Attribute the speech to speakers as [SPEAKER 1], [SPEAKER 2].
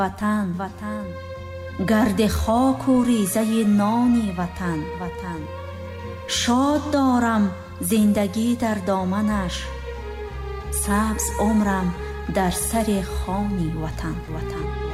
[SPEAKER 1] وطن گرد خاک و ریزه نانی وطن شاد دارم زندگی در دامنش، سبز عمرم در سر خوانی وطن